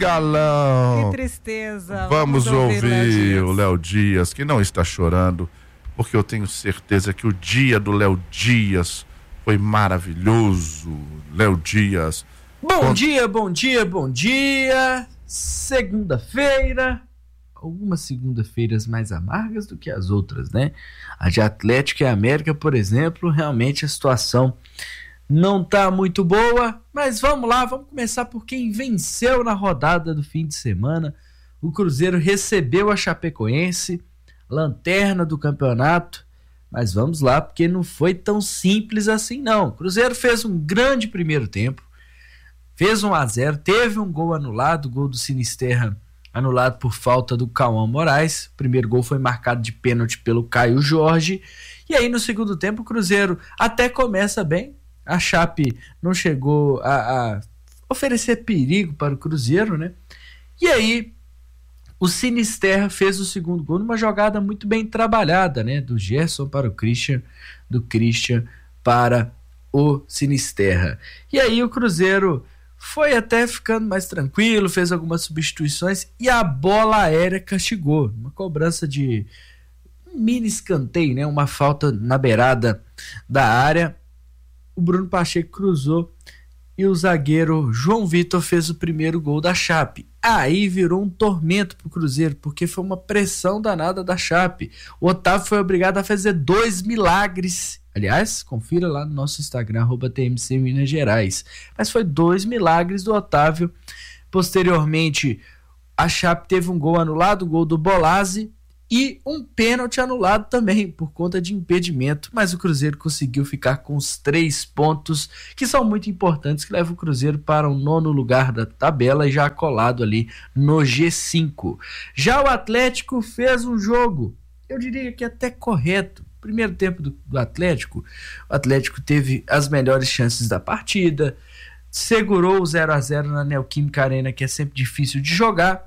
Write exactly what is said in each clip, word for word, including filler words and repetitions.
Galão. Que tristeza. Vamos, Vamos ouvir, ouvir o Léo Dias, que não está chorando, porque eu tenho certeza que o dia do Léo Dias foi maravilhoso. Léo Dias. Bom Cont... dia, bom dia, bom dia. Segunda-feira. Algumas segunda-feiras mais amargas do que as outras, né? A de Atlético e América, por exemplo, realmente a situação não tá muito boa, mas vamos lá, vamos começar por quem venceu na rodada do fim de semana. O Cruzeiro recebeu a Chapecoense, lanterna do campeonato, mas vamos lá, porque não foi tão simples assim não. O Cruzeiro fez um grande primeiro tempo, fez um a zero, teve um gol anulado, gol do Sinisterra anulado por falta do Cauã Moraes. O primeiro gol foi marcado de pênalti pelo Caio Jorge, e aí no segundo tempo o Cruzeiro até começa bem. A Chape não chegou a, a oferecer perigo para o Cruzeiro, né? E aí o Sinisterra fez o segundo gol numa jogada muito bem trabalhada, né? Do Gerson para o Christian, do Christian para o Sinisterra. E aí o Cruzeiro foi até ficando mais tranquilo, fez algumas substituições e a bola aérea castigou. Uma cobrança de um mini escanteio, né? Uma falta na beirada da área. O Bruno Pacheco cruzou e o zagueiro João Vitor fez o primeiro gol da Chape. Aí virou um tormento pro Cruzeiro, porque foi uma pressão danada da Chape. O Otávio foi obrigado a fazer dois milagres. Aliás, confira lá no nosso Instagram, arroba T M C Minas Gerais. Mas foi dois milagres do Otávio. Posteriormente, a Chape teve um gol anulado, o gol do Bolazzi, e um pênalti anulado também, por conta de impedimento, mas o Cruzeiro conseguiu ficar com os três pontos, que são muito importantes, que levam o Cruzeiro para o nono lugar da tabela e já colado ali no G cinco. Já o Atlético fez um jogo, eu diria que até correto. Primeiro tempo do, do Atlético, o Atlético teve as melhores chances da partida, segurou o zero a zero na Neoquímica Arena, que é sempre difícil de jogar,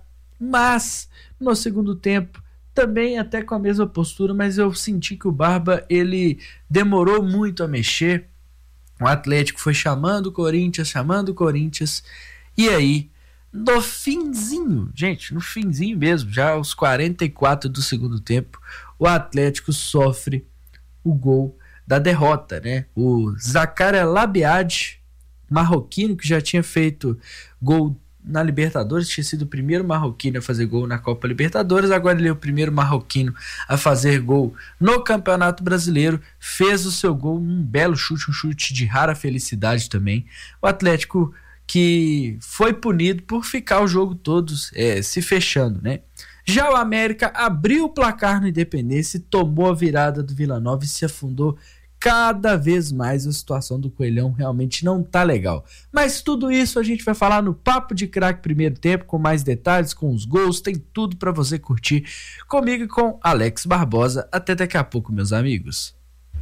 mas no segundo tempo, também até com a mesma postura, mas eu senti que o Barba, ele demorou muito a mexer. O Atlético foi chamando o Corinthians, chamando o Corinthians, e aí, no finzinho, gente, no finzinho mesmo, já aos quarenta e quatro do segundo tempo, o Atlético sofre o gol da derrota, né? O Zakaria Labiad, marroquino, que já tinha feito gol na Libertadores, tinha sido o primeiro marroquino a fazer gol na Copa Libertadores, agora ele é o primeiro marroquino a fazer gol no Campeonato Brasileiro, fez o seu gol, um belo chute, um chute de rara felicidade também. O Atlético que foi punido por ficar o jogo todo é, se fechando, né? Já o América abriu o placar no Independência, tomou a virada do Vila Nova e se afundou cada vez mais. A situação do Coelhão realmente não tá legal. Mas tudo isso a gente vai falar no Papo de Craque primeiro tempo, com mais detalhes, com os gols, tem tudo para você curtir comigo e com Alex Barbosa. Até daqui a pouco, meus amigos.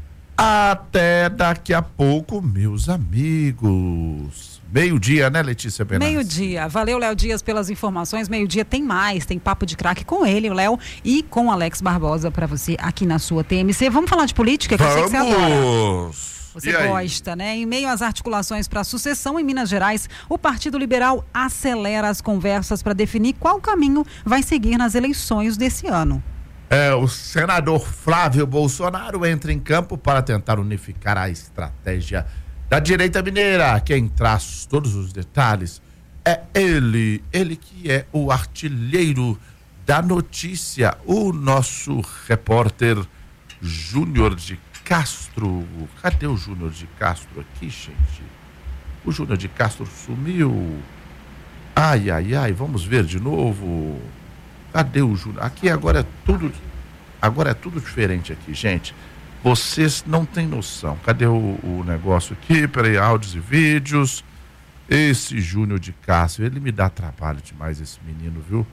Até daqui a pouco, meus amigos. Meio-dia, né, Letícia Benassi? Meio-dia. Valeu, Léo Dias, pelas informações. Meio-dia tem mais, tem Papo de Craque com ele, o Léo, e com o Alex Barbosa para você aqui na sua T M C. Vamos falar de política? Que Vamos! Eu sei que você adora. Você e gosta, né? Em meio às articulações para a sucessão em Minas Gerais, o Partido Liberal acelera as conversas para definir qual caminho vai seguir nas eleições desse ano. É, o senador Flávio Bolsonaro entra em campo para tentar unificar a estratégia da direita mineira. Quem traz todos os detalhes é ele, ele que é o artilheiro da notícia, o nosso repórter Júnior de Castro. Cadê o Júnior de Castro aqui, gente? O Júnior de Castro sumiu. Ai, ai, ai, vamos ver de novo. Cadê o Júnior? Aqui agora é tudo, agora é tudo diferente aqui, gente. Vocês não têm noção. Cadê o, o negócio aqui? Peraí, áudios e vídeos. Esse Júnior de Castro, ele me dá trabalho demais, esse menino, viu?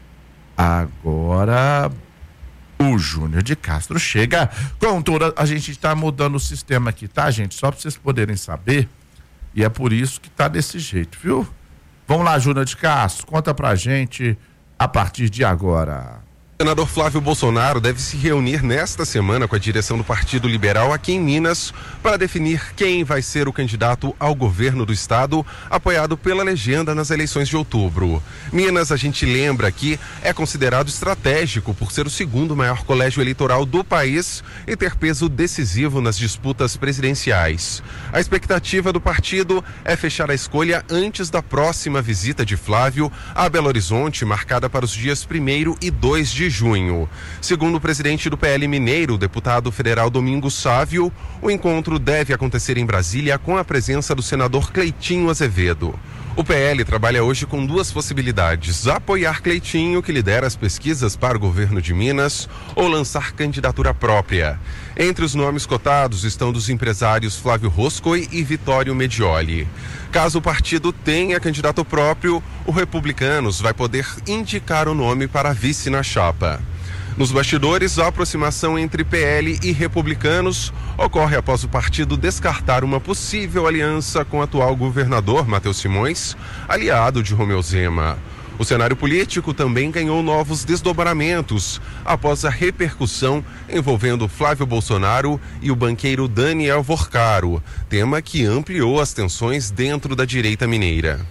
Agora, o Júnior de Castro chega com toda... A gente está mudando o sistema aqui, tá, gente? Só para vocês poderem saber. E é por isso que tá desse jeito, viu? Vamos lá, Júnior de Castro, conta pra gente a partir de agora. O senador Flávio Bolsonaro deve se reunir nesta semana com a direção do Partido Liberal aqui em Minas para definir quem vai ser o candidato ao governo do estado, apoiado pela legenda nas eleições de outubro. Minas, a gente lembra aqui, é considerado estratégico por ser o segundo maior colégio eleitoral do país e ter peso decisivo nas disputas presidenciais. A expectativa do partido é fechar a escolha antes da próxima visita de Flávio a Belo Horizonte, marcada para os dias primeiro e dois de junho. Segundo o presidente do P L mineiro, o deputado federal Domingos Sávio, o encontro deve acontecer em Brasília com a presença do senador Cleitinho Azevedo. O P L trabalha hoje com duas possibilidades: apoiar Cleitinho, que lidera as pesquisas para o governo de Minas, ou lançar candidatura própria. Entre os nomes cotados estão dos empresários Flávio Roscoe e Vitório Medioli. Caso o partido tenha candidato próprio, o Republicanos vai poder indicar o nome para vice na chapa. Nos bastidores, a aproximação entre P L e Republicanos ocorre após o partido descartar uma possível aliança com o atual governador Matheus Simões, aliado de Romeu Zema. O cenário político também ganhou novos desdobramentos após a repercussão envolvendo Flávio Bolsonaro e o banqueiro Daniel Vorcaro, tema que ampliou as tensões dentro da direita mineira.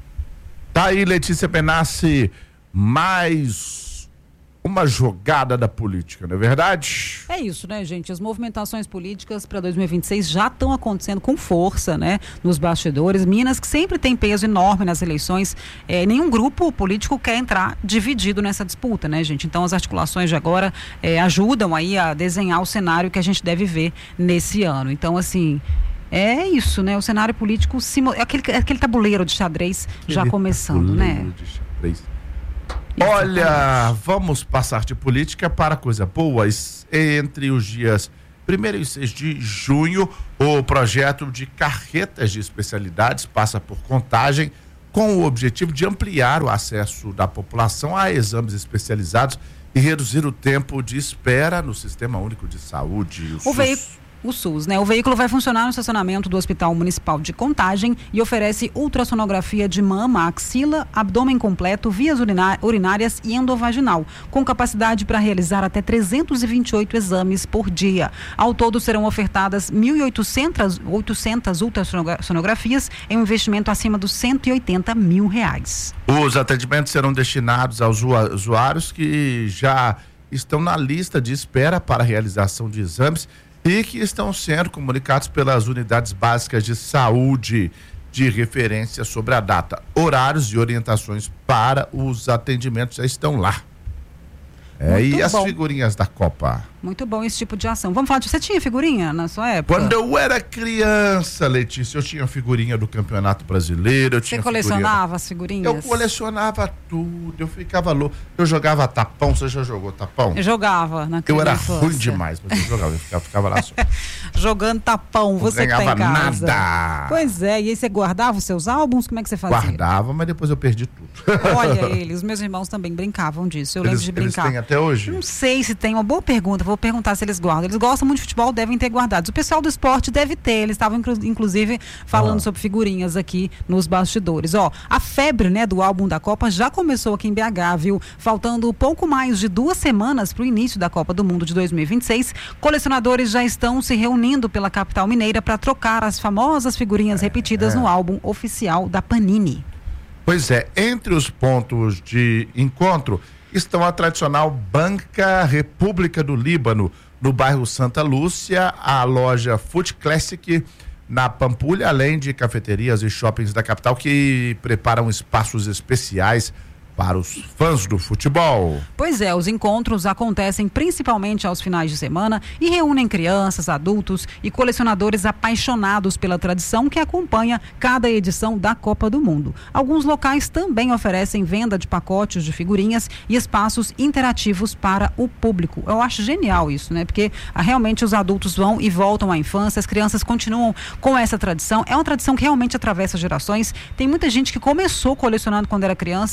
Tá aí, Letícia Benassi, mais uma jogada da política, não é verdade? É isso, né, gente? As movimentações políticas para dois mil e vinte e seis já estão acontecendo com força, né? Nos bastidores. Minas, que sempre tem peso enorme nas eleições, é, nenhum grupo político quer entrar dividido nessa disputa, né, gente? Então, as articulações de agora é, ajudam aí a desenhar o cenário que a gente deve ver nesse ano. Então, assim, é isso, né? O cenário político, aquele, aquele tabuleiro de xadrez já aquele começando, né? De xadrez. Olha, vamos passar de política para coisa boa. Entre os dias primeiro e seis de junho, o projeto de carretas de especialidades passa por Contagem, com o objetivo de ampliar o acesso da população a exames especializados e reduzir o tempo de espera no Sistema Único de Saúde. O, o veículo O SUS, né? O veículo vai funcionar no estacionamento do Hospital Municipal de Contagem e oferece ultrassonografia de mama, axila, abdômen completo, vias urinárias e endovaginal, com capacidade para realizar até trezentos e vinte e oito exames por dia. Ao todo serão ofertadas mil e oitocentas ultrassonografias em um investimento acima dos cento e oitenta mil reais. Os atendimentos serão destinados aos usuários que já estão na lista de espera para a realização de exames e que estão sendo comunicados pelas unidades básicas de saúde de referência sobre a data. Horários e orientações para os atendimentos já estão lá. É, e as bom. figurinhas da Copa? Muito bom esse tipo de ação. Vamos falar de... Você tinha figurinha na sua época? Quando eu era criança, Letícia, eu tinha figurinha do Campeonato Brasileiro. Eu Você tinha colecionava figurinha... as figurinhas? Eu colecionava tudo, eu ficava louco. Eu jogava tapão, você já jogou tapão? Eu jogava na Eu era infância. ruim demais, mas eu jogava, eu ficava, ficava lá só. Jogando tapão, você não que tá em casa. Nada. Pois é, e aí você guardava os seus álbuns? Como é que você fazia? Guardava, mas depois eu perdi tudo. Olha ele, os meus irmãos também brincavam disso, eu eles, lembro de brincar. Eles têm até hoje? Não sei se tem, uma boa pergunta, vou perguntar se eles guardam. Eles gostam muito de futebol, devem ter guardados. O pessoal do esporte deve ter, eles estavam inclusive falando ah. sobre figurinhas aqui nos bastidores. Ó, a febre, né, do álbum da Copa já começou aqui em B H, viu? Faltando pouco mais de duas semanas para o início da Copa do Mundo de dois mil e vinte e seis, colecionadores já estão se reunindo pela capital mineira para trocar as famosas figurinhas é, repetidas é. no álbum oficial da Panini. Pois é, entre os pontos de encontro estão a tradicional Banca República do Líbano, no bairro Santa Lúcia, a loja Food Classic na Pampulha, além de cafeterias e shoppings da capital que preparam espaços especiais para os fãs do futebol. Pois é, os encontros acontecem principalmente aos finais de semana e reúnem crianças, adultos e colecionadores apaixonados pela tradição que acompanha cada edição da Copa do Mundo. Alguns locais também oferecem venda de pacotes de figurinhas e espaços interativos para o público. Eu acho genial isso, né? Porque ah, realmente os adultos vão e voltam à infância, as crianças continuam com essa tradição. É uma tradição que realmente atravessa gerações. Tem muita gente que começou colecionando quando era criança e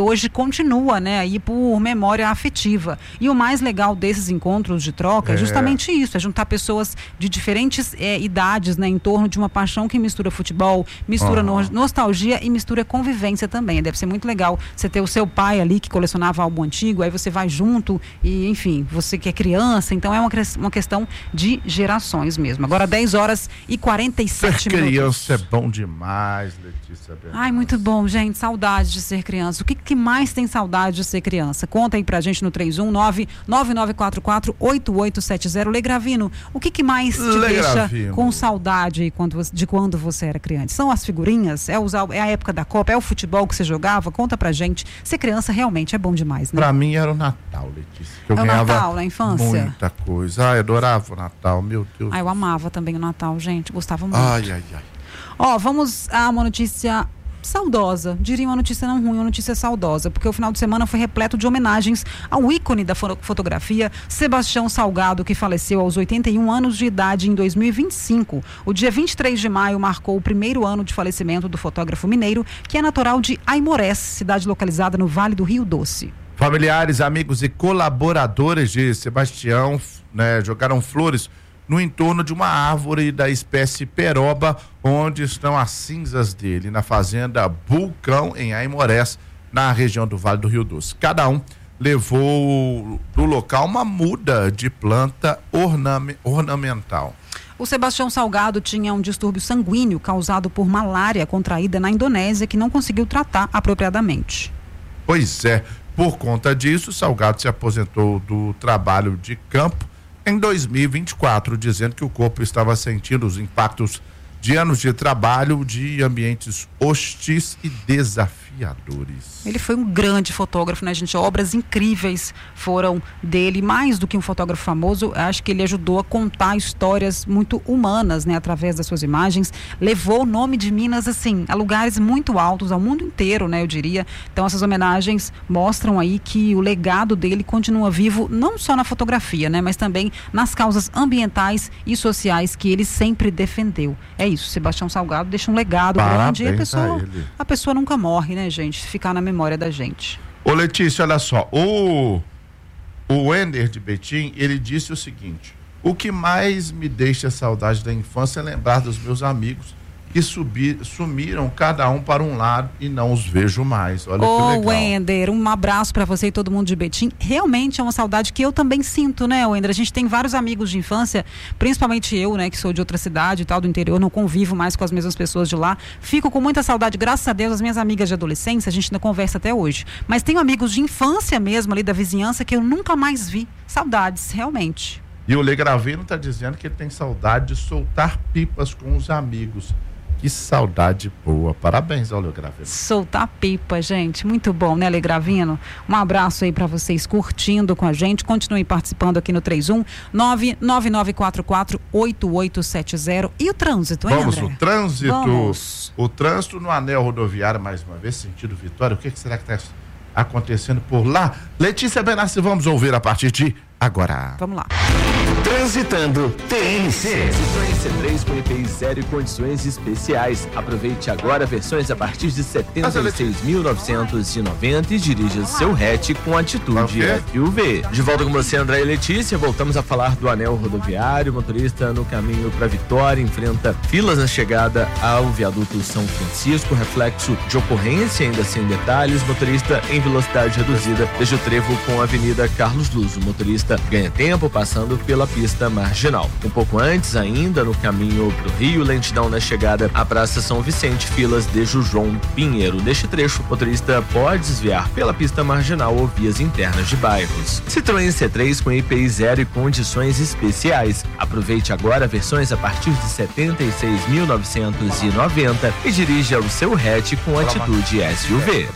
hoje continua, né, aí por memória afetiva. E o mais legal desses encontros de troca é, é justamente isso, é juntar pessoas de diferentes é, idades, né, em torno de uma paixão que mistura futebol, mistura uhum. no, nostalgia e mistura convivência também. Deve ser muito legal você ter o seu pai ali que colecionava álbum antigo, aí você vai junto e, enfim, você que é criança, então é uma, uma questão de gerações mesmo. Agora dez horas e quarenta e sete minutos. Criança é bom demais, Letícia. Ai, muito bom, gente. Saudade de ser criança. O que, que mais tem saudade de ser criança? Conta aí pra gente no três um nove, nove nove quatro quatro, oito oito sete zero. Lê Gravino, o que, que mais te Lê deixa Gravino. com saudade quando, de quando você era criança? São as figurinhas? É, os, é a época da Copa? É o futebol que você jogava? Conta pra gente. Ser criança realmente é bom demais, né? Pra mim era o Natal, Letícia. Eu é o Natal na infância? Muita coisa. Ah, eu adorava o Natal, meu Deus. Ah, eu amava também o Natal, gente. Gostava muito. Ai, ai, ai. Ó, vamos a uma notícia saudosa, diria uma notícia não ruim, uma notícia saudosa, porque o final de semana foi repleto de homenagens ao ícone da fotografia, Sebastião Salgado, que faleceu aos oitenta e um anos de idade em dois mil e vinte e cinco. O dia vinte e três de maio marcou o primeiro ano de falecimento do fotógrafo mineiro, que é natural de Aimorés, cidade localizada no Vale do Rio Doce. Familiares, amigos e colaboradores de Sebastião, né, jogaram flores no entorno de uma árvore da espécie peroba, onde estão as cinzas dele, na fazenda Vulcão, em Aimorés, na região do Vale do Rio Doce. Cada um levou do local uma muda de planta orname, ornamental. O Sebastião Salgado tinha um distúrbio sanguíneo causado por malária contraída na Indonésia, que não conseguiu tratar apropriadamente. Pois é, por conta disso, Salgado se aposentou do trabalho de campo em dois mil e vinte e quatro, dizendo que o corpo estava sentindo os impactos de anos de trabalho, de ambientes hostis e desafiadores. Ele foi um grande fotógrafo, né, gente? Obras incríveis foram dele, mais do que um fotógrafo famoso. Acho que ele ajudou a contar histórias muito humanas, né, através das suas imagens. Levou o nome de Minas, assim, a lugares muito altos, ao mundo inteiro, né, eu diria. Então, essas homenagens mostram aí que o legado dele continua vivo, não só na fotografia, né, mas também nas causas ambientais e sociais que ele sempre defendeu. É isso. Sebastião Salgado deixa um legado grande e a pessoa, a, a pessoa nunca morre, né, gente? Ficar na memória da gente. Ô, Letícia, olha só, o o Wender de Betim, ele disse o seguinte: o que mais me deixa saudade da infância é lembrar dos meus amigos que subir, sumiram cada um para um lado e não os vejo mais. Olha Ô, que legal. Wender, um abraço para você e todo mundo de Betim. Realmente é uma saudade que eu também sinto, né, Wender? A gente tem vários amigos de infância, principalmente eu, né, que sou de outra cidade e tal, do interior, não convivo mais com as mesmas pessoas de lá. Fico com muita saudade, graças a Deus, as minhas amigas de adolescência, a gente ainda conversa até hoje. Mas tenho amigos de infância mesmo, ali da vizinhança, que eu nunca mais vi. Saudades, realmente. E o Lê Gravino está dizendo que ele tem saudade de soltar pipas com os amigos. Que saudade boa. Parabéns ao Lê Gravino. Soltar pipa, gente. Muito bom, né, Lê Gravino? Um abraço aí para vocês curtindo com a gente. Continuem participando aqui no três um nove nove nove quatro quatro oito oito sete zero. E o trânsito, hein, Vamos, André? o trânsito. Vamos. O trânsito no anel rodoviário, mais uma vez, sentido Vitória. O que, que será que está acontecendo por lá? Letícia Benassi, vamos ouvir a partir de agora. Vamos lá. Transitando T N C. Citroën C três com I P I zero e condições especiais. Aproveite agora versões a partir de setenta e seis mil novecentos e noventa e dirija seu hatch com atitude S U V. De volta com você, André e Letícia. Voltamos a falar do anel rodoviário. O motorista no caminho para Vitória enfrenta filas na chegada ao viaduto São Francisco. Reflexo de ocorrência, ainda sem detalhes. Motorista em velocidade reduzida deixa o trevo com a Avenida Carlos Luz. O motorista ganha tempo passando pela pista marginal. Um pouco antes, ainda no caminho para o Rio, lentidão na chegada à Praça São Vicente, filas de João Pinheiro. Neste trecho, o motorista pode desviar pela pista marginal ou vias internas de bairros. Citroën C três com I P I zero e condições especiais. Aproveite agora versões a partir de setenta e seis mil novecentos e noventa e dirija o seu hatch com atitude S U V.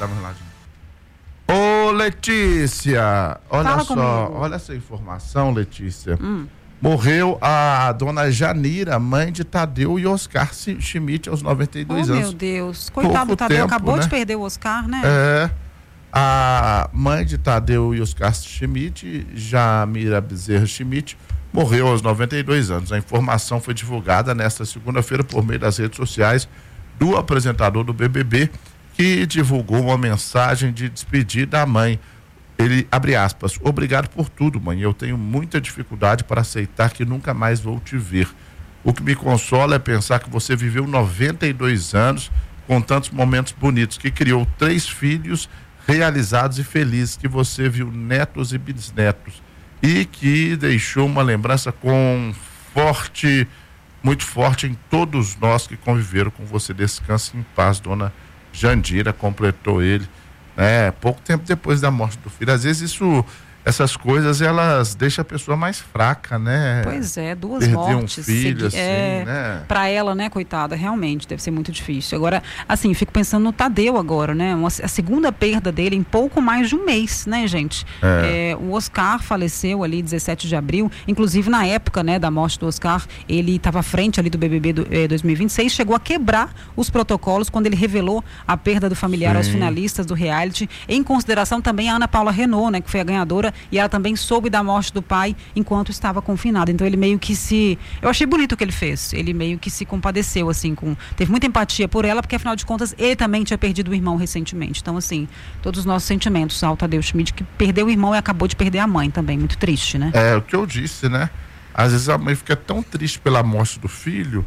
Ô, Letícia, olha Fala só, comigo. olha essa informação, Letícia. Hum. Morreu a dona Janira, mãe de Tadeu e Oscar Schmidt, aos noventa e dois Oh, anos. meu Deus. Coitado Pouco do Tadeu, tempo, acabou né? de perder o Oscar, né? É, a mãe de Tadeu e Oscar Schmidt, Jamira Bezerra Schmidt, morreu aos noventa e dois anos. A informação foi divulgada nesta segunda-feira por meio das redes sociais do apresentador do B B B, que divulgou uma mensagem de despedida da mãe. Ele, abre aspas, obrigado por tudo, mãe. Eu tenho muita dificuldade para aceitar que nunca mais vou te ver. O que me consola é pensar que você viveu noventa e dois anos com tantos momentos bonitos, que criou três filhos realizados e felizes, que você viu netos e bisnetos e que deixou uma lembrança com forte, muito forte em todos nós que conviveram com você. Descanse em paz, dona Jandira, completou ele, né? Pouco tempo depois da morte do filho. Às vezes isso, essas coisas, elas deixam a pessoa mais fraca, né? Pois é, duas Perder mortes. um filho, assim, é, né? Pra ela, né, coitada, realmente deve ser muito difícil. Agora, assim, fico pensando no Tadeu agora, né? Uma, a segunda perda dele em pouco mais de um mês, né, gente? É. É, o Oscar faleceu ali dezessete de abril, inclusive na época, né, da morte do Oscar, ele estava à frente ali do B B B do, eh, dois mil e vinte e seis, chegou a quebrar os protocolos quando ele revelou a perda do familiar Sim. aos finalistas do reality, em consideração também a Ana Paula Renault, né, que foi a ganhadora, e ela também soube da morte do pai enquanto estava confinada. Então ele meio que se... Eu achei bonito o que ele fez. Ele meio que se compadeceu, assim, com... teve muita empatia por ela, porque afinal de contas ele também tinha perdido o irmão recentemente. Então, assim, todos os nossos sentimentos ao Tadeu Schmidt, que perdeu o irmão e acabou de perder a mãe também. Muito triste, né? É, o que eu disse, né? Às vezes a mãe fica tão triste pela morte do filho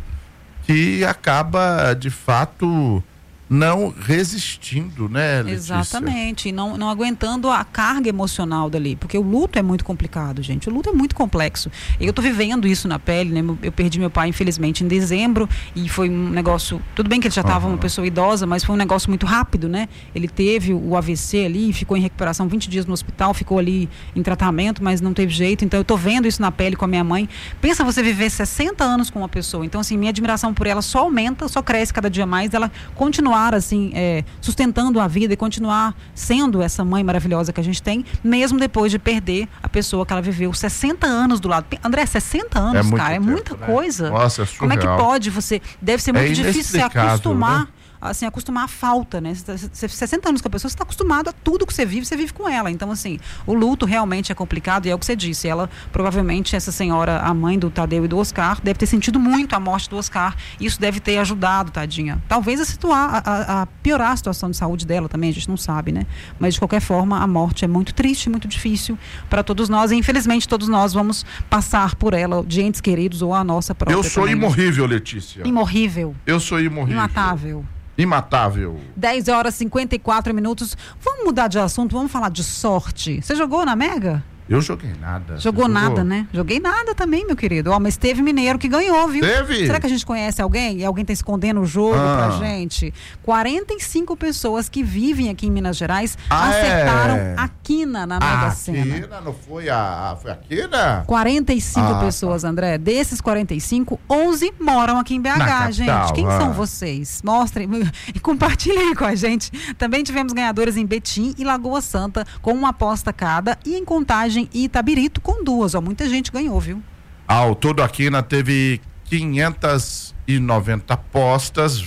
que acaba, de fato, não resistindo, né, Letícia? Exatamente, e não, não aguentando a carga emocional dali, porque o luto é muito complicado, gente, o luto é muito complexo. Eu tô vivendo isso na pele, né? Eu perdi meu pai, infelizmente, em dezembro, e foi um negócio, tudo bem que ele já estava uhum. uma pessoa idosa, mas foi um negócio muito rápido, né? Ele teve o A V C ali, ficou em recuperação vinte dias no hospital, ficou ali em tratamento, mas não teve jeito. Então eu tô vendo isso na pele com a minha mãe. Pensa você viver sessenta anos com uma pessoa, então assim, minha admiração por ela só aumenta, só cresce cada dia mais, ela continuar assim, é, sustentando a vida e continuar sendo essa mãe maravilhosa que a gente tem, mesmo depois de perder a pessoa que ela viveu sessenta anos do lado. André, sessenta anos, é cara, tempo, é muita né? coisa. Nossa, é surreal. Como é que pode você... Deve ser muito é difícil se acostumar... Né? assim, acostumar a falta, né? Você, sessenta anos com a pessoa, você está acostumado a tudo que você vive, você vive com ela. Então, assim, o luto realmente é complicado e é o que você disse. Ela, provavelmente, essa senhora, a mãe do Tadeu e do Oscar, deve ter sentido muito a morte do Oscar. Isso deve ter ajudado, tadinha. Talvez a, situar, a, a piorar a situação de saúde dela também, a gente não sabe, né? Mas, de qualquer forma, a morte é muito triste, muito difícil para todos nós. E, infelizmente, todos nós vamos passar por ela, de entes queridos ou a nossa própria. Eu sou também. imorrível, Letícia. Imorrível. Eu sou imorrível. Imatável. Imatável. dez horas e cinquenta e quatro minutos. Vamos mudar de assunto, vamos falar de sorte. Você jogou na Mega? Eu joguei nada. Jogou nada, né? Joguei nada também, meu querido. Ó, mas teve mineiro que ganhou, viu? Teve? Será que a gente conhece alguém? E alguém tá escondendo o jogo ah. pra gente? quarenta e cinco pessoas que vivem aqui em Minas Gerais ah, acertaram é? a quina na Mega a Sena. A quina não foi a... Foi a quina? quarenta e cinco ah, pessoas, tá. André. Desses quarenta e cinco, onze moram aqui em B H, na gente. capital, Quem ah. são vocês? Mostrem e compartilhem com a gente. Também tivemos ganhadores em Betim e Lagoa Santa, com uma aposta cada, e em Contagem e Itabirito com duas. Ó, muita gente ganhou, viu? Ao todo, a quina teve quinhentas e noventa apostas,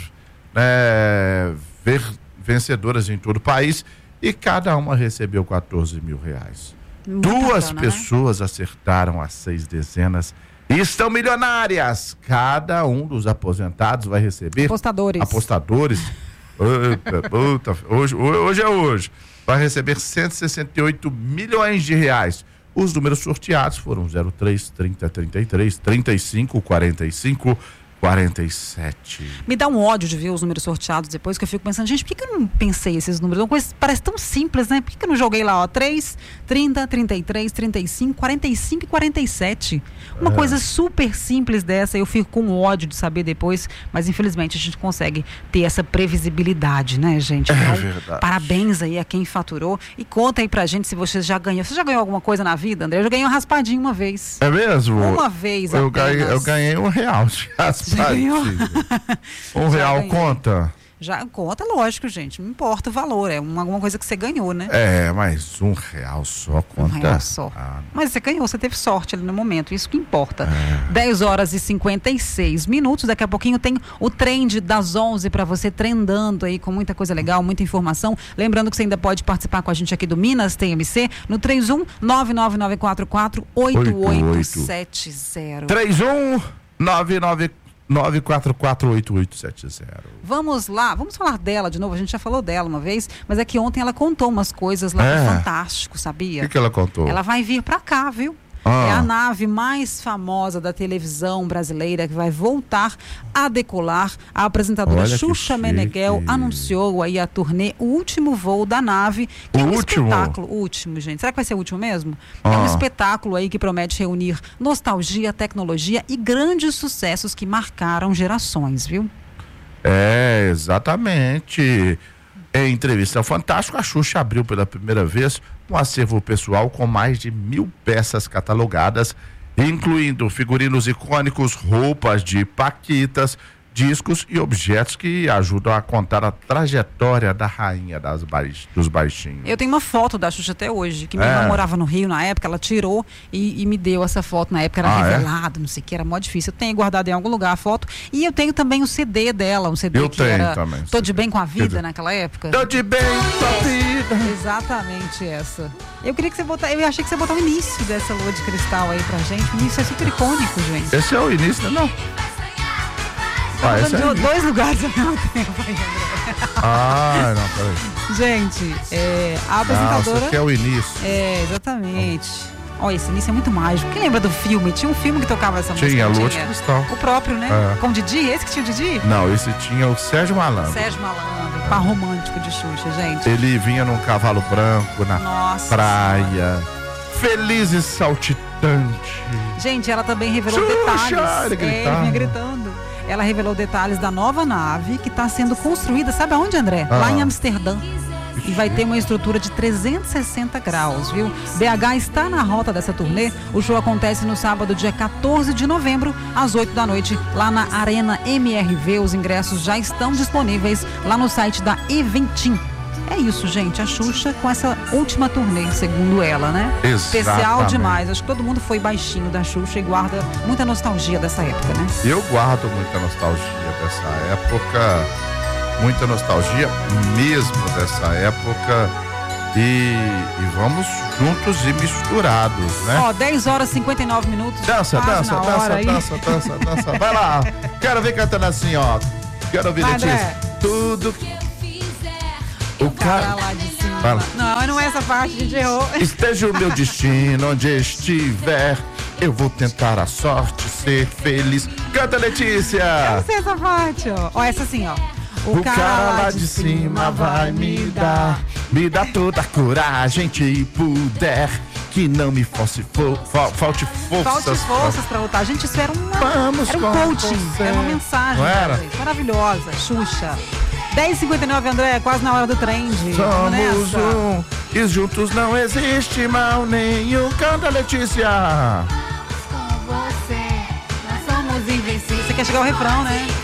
né, ver, vencedoras em todo o país, e cada uma recebeu quatorze mil reais. Muito Duas bacana, pessoas né? acertaram as seis dezenas e estão milionárias. Cada um dos aposentados vai receber... Apostadores. Apostadores. Opa, puta, hoje, hoje é hoje. Vai receber cento e sessenta e oito milhões de reais. Os números sorteados foram zero três, trinta, trinta e três, trinta e cinco, quarenta e cinco, quarenta e sete. Me dá um ódio de ver os números sorteados depois, que eu fico pensando, gente, por que, que eu não pensei esses números? Uma coisa parece tão simples, né? Por que, que eu não joguei lá, ó, três, trinta, trinta e três, trinta e cinco, quarenta e cinco e quarenta e sete? Uma é. coisa super simples dessa, eu fico com ódio de saber depois, mas infelizmente a gente consegue ter essa previsibilidade, né, gente? Então, é verdade. Parabéns aí a quem faturou e conta aí pra gente se você já ganhou. Você já ganhou alguma coisa na vida, André? Eu já ganhei um raspadinho uma vez. É mesmo? Uma vez eu apenas. ganhei, eu ganhei um real de raspadinho. Um Já real ganhei. conta? Já conta, lógico, gente. Não importa o valor, é uma, alguma coisa que você ganhou, né? É, mas um real só conta. Um real só. Ah, mas você ganhou, você teve sorte ali no momento, isso que importa. É. dez horas e cinquenta e seis minutos, daqui a pouquinho tem o trend das onze para você trendando aí com muita coisa legal, muita informação. Lembrando que você ainda pode participar com a gente aqui do Minas T M C no três um nove nove nove quatro quatro oito oito sete zero. três um nove nove nove quatro quatro oito oito sete zero. Vamos lá, vamos falar dela de novo. A gente já falou dela uma vez, mas é que ontem ela contou umas coisas lá É. do Fantástico, sabia? O que, que ela contou? Ela vai vir pra cá, viu? Ah. É a nave mais famosa da televisão brasileira que vai voltar a decolar. A apresentadora Olha que Xuxa chique. Meneghel anunciou aí a turnê, o último voo da nave. Que O é um último? espetáculo. O último, gente. Será que vai ser o último mesmo? É um Ah. espetáculo aí que promete reunir nostalgia, tecnologia e grandes sucessos que marcaram gerações, viu? É, exatamente. Em entrevista ao Fantástico, a Xuxa abriu pela primeira vez um acervo pessoal com mais de mil peças catalogadas, incluindo figurinos icônicos, roupas de paquitas, discos e objetos que ajudam a contar a trajetória da rainha das baix... dos baixinhos. Eu tenho uma foto da Xuxa até hoje, que minha É. irmã morava no Rio na época, ela tirou e, e me deu essa foto. Na época era Ah, é? revelado, não sei o que, era mó difícil. Eu tenho guardado em algum lugar a foto. E eu tenho também o C D dela, um C D Eu que tenho era também, Tô de C D. Bem com a Quer Vida dizer, naquela época. Tô de bem com a vida. Exatamente essa. Eu queria que você botasse, eu achei que você botar o início dessa lua de cristal aí pra gente. O início é super icônico, gente. Esse é o início, não? Tá Ah, esse é o mudando de início. dois lugares ao mesmo tempo aí, André. Ah, não, peraí. Gente, é, a Não, apresentadora... isso aqui é o início. É, exatamente. Olha, esse início é muito mágico. Quem lembra do filme? Tinha um filme que tocava essa música. Tinha, não Lua de Cristal. O próprio, né? É. Com o Didi? Esse que tinha o Didi? Não, esse tinha o Sérgio Malandro. Sérgio Malandro, par romântico de Xuxa, gente. Ele vinha num cavalo branco na Nossa praia, feliz e saltitante. Gente, ela também revelou Xuxa, detalhes. ele É, ele gritava. vinha gritando. Ela revelou detalhes da nova nave que está sendo construída, sabe aonde, André? Ah. Lá em Amsterdã. E vai ter uma estrutura de trezentos e sessenta graus, viu? B H está na rota dessa turnê. O show acontece no sábado, dia quatorze de novembro, às oito da noite, lá na Arena M R V. Os ingressos já estão disponíveis lá no site da Eventim. É isso, gente. A Xuxa com essa última turnê, segundo ela, né? Especial Exatamente. demais. Acho que todo mundo foi baixinho da Xuxa e guarda muita nostalgia dessa época, né? Eu guardo muita nostalgia dessa época, muita nostalgia mesmo dessa época. E, e vamos juntos e misturados, né? Ó, dez horas e cinquenta e nove minutos. Dança, quase dança, na dança, hora aí. dança, dança, dança. Vai lá. Quero ver cantando assim, ó. Quero ouvir Vai, Letícia. André. Tudo o Cara cara. lá de cima. Fala. Não, não é essa parte, a gente errou. Esteja o meu destino onde estiver, eu vou tentar a sorte, ser feliz. Canta, Letícia! Eu não sei essa parte, ó. Ó, essa assim, ó. O cara lá de cima vai me dar, me dá toda a coragem que puder, que não me fosse fo, fa, falte forças. Falte forças pra lutar. Gente, isso era, uma, Vamos era um com coaching, você. era uma mensagem. Não era? gente. Maravilhosa, Xuxa. dez e cinquenta e nove, André, quase na hora do trend. Vamos Somos nessa. um, e juntos não existe mal nenhum. Canta, Letícia! Com você, nós somos invencíveis. Você quer chegar ao refrão, né?